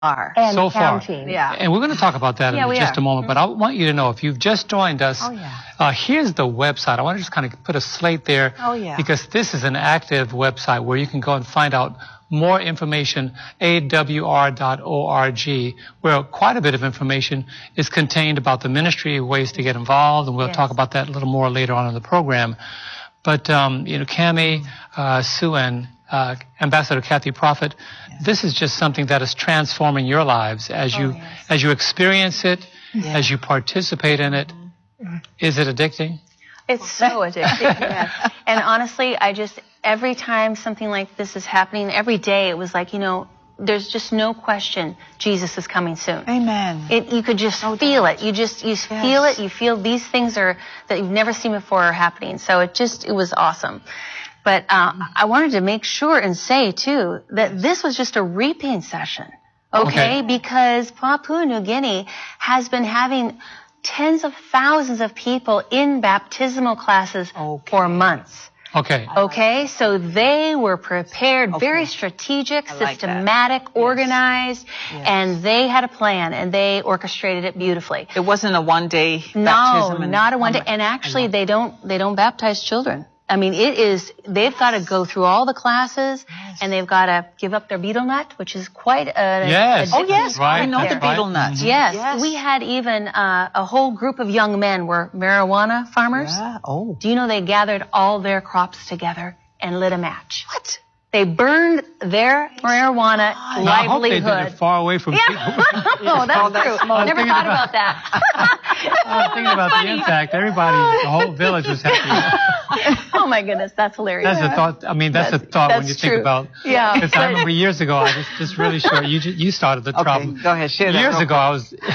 And so counting. far. Yeah. And we're going to talk about that in just a moment. But I want you to know, if you've just joined us, here's the website. I want to just kind of put a slate there. Because this is an active website where you can go and find out more information, awr.org, where quite a bit of information is contained about the ministry, ways to get involved, and we'll talk about that a little more later on in the program. But, Cammie, Sue, and Ambassador Kathy Prophet, this is just something that is transforming your lives as you experience it, as you participate in it. Is it addicting? It's so addicting. And honestly, every time something like this is happening, every day it was like, there's just no question Jesus is coming soon. Amen. You could just feel it. You feel it. You feel these things that you've never seen before are happening. So it was awesome. But I wanted to make sure and say, too, that this was just a reaping session, okay? Because Papua New Guinea has been having tens of thousands of people in baptismal classes for months. Okay, so they were prepared, very strategic, systematic, organized, and they had a plan, and they orchestrated it beautifully. It wasn't a one-day baptism. No, not a one-day. And actually, they don't baptize children. I mean, they've got to go through all the classes, and they've got to give up their beetle nut, which is quite a... I know the beetle nut. Yes. We had even a whole group of young men were marijuana farmers. Do you know they gathered all their crops together and lit a match? What? They burned their marijuana livelihood. I hope they did it far away from people. That's true. I never thought about that. I was thinking about the impact. The whole village was happy. Oh my goodness, that's hilarious. That's a thought. I mean, that's a thought when you think about. Because I remember years ago, I just really short. You started the trouble. Go ahead, share that. Years ago, I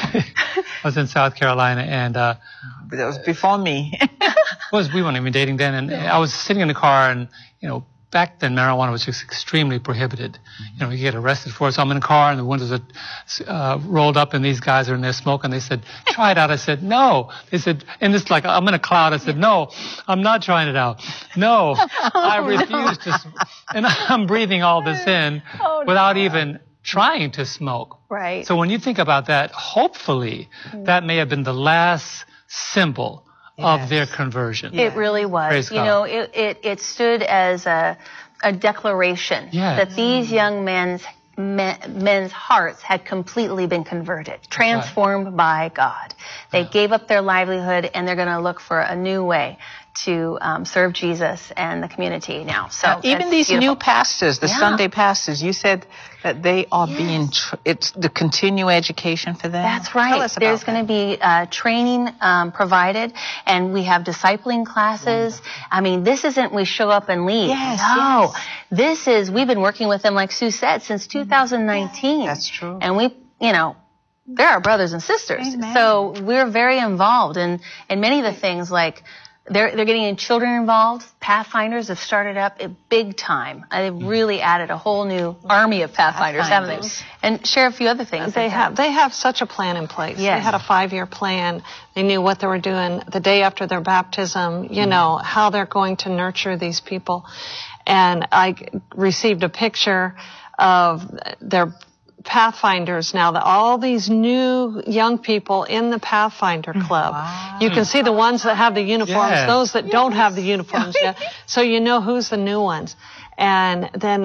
was in South Carolina, and that was before me. We weren't even dating then, and I was sitting in the car, and back then, marijuana was just extremely prohibited. You get arrested for it. So I'm in a car, and the windows are rolled up, and these guys are in there smoking. They said, "Try it out." I said, "No." They said, and it's like I'm in a cloud. I said, "No, I'm not trying it out. No, I refuse to." And I'm breathing all this in without even trying to smoke. Right. So when you think about that, hopefully that may have been the last symbol of their conversion. It really was. It stood as a declaration that these young men's hearts had completely been converted, transformed by God. They gave up their livelihood, and they're going to look for a new way to serve Jesus and the community now. So even these new pastors, the Sunday pastors, you said that they are being, it's the continuing education for them. That's right. There's going to be training provided, and we have discipling classes. Wonderful. I mean, this isn't we show up and leave. This is, we've been working with them, like Sue said, since 2019. That's true. And they're our brothers and sisters. Amen. So we're very involved in many of the things, like they're getting children involved. Pathfinders have started up at big time. They've really added a whole new army of Pathfinders, haven't they? And share a few other things. They have such a plan in place. Yes. They had a 5-year plan. They knew what they were doing the day after their baptism, how they're going to nurture these people. And I received a picture of their Pathfinders now, that all these new young people in the Pathfinder Club. Wow. You can see the ones that have the uniforms, those that don't have the uniforms yet. So you know who's the new ones. And then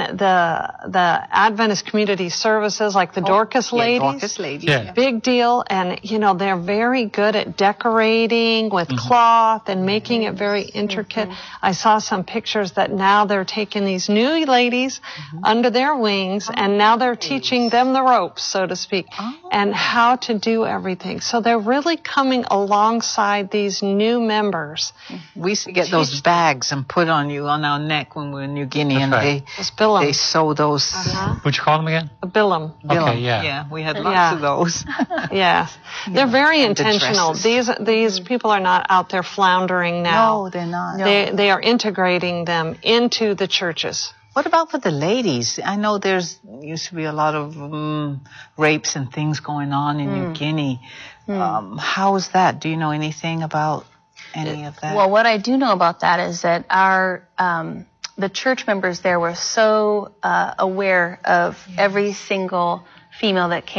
the Adventist Community Services, like the Dorcas ladies. Big deal. And, they're very good at decorating with cloth and making it very intricate. I saw some pictures that now they're taking these new ladies under their wings, and now they're teaching them the ropes, so to speak, and how to do everything. So they're really coming alongside these new members. We used to get those bags and put on our neck when we were in New Guinea. And they sew those. What'd you call them again? A billum. Okay, yeah, we had lots of those. They're very intentional. These people are not out there floundering now. No, they're not. They are integrating them into the churches. What about for the ladies? I know used to be a lot of rapes and things going on in New Guinea. How is that? Do you know anything about any of that? Well, what I do know about that is that the church members there were so aware of every single female that came